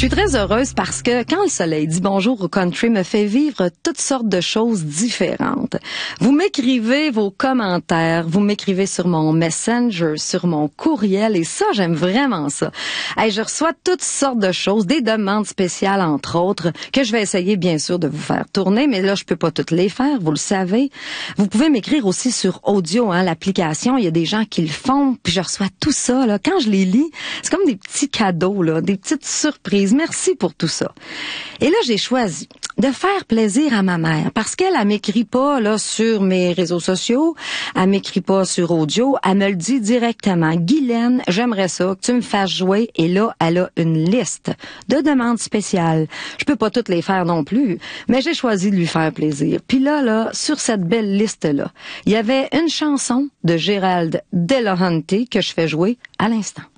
suis très heureuse parce que quand le soleil dit bonjour au country me fait vivre toutes sortes de choses différentes. Vous m'écrivez vos commentaires, vous m'écrivez sur mon Messenger, sur mon courriel et ça, j'aime vraiment ça. Hey, je reçois toutes sortes de choses, des demandes spéciales entre autres, que je vais essayer bien sûr de vous faire tourner, mais là, je peux pas toutes les faire, vous le savez. Vous pouvez m'écrire aussi sur audio, l'application, il y a des gens qui le font, puis je reçois tout ça, là. Quand je les lis, c'est comme des petits cadeaux, là, des petites surprises. Merci pour tout ça. Et là, j'ai choisi de faire plaisir à ma mère parce qu'elle m'écrit pas là sur mes réseaux sociaux, elle m'écrit pas sur audio, elle me le dit directement. Guylaine, j'aimerais ça que tu me fasses jouer et là, elle a une liste de demandes spéciales. Je peux pas toutes les faire non plus, mais j'ai choisi de lui faire plaisir. Puis là, sur cette belle liste-là, il y avait une chanson de Gérald Delahunty que je fais jouer à l'instant.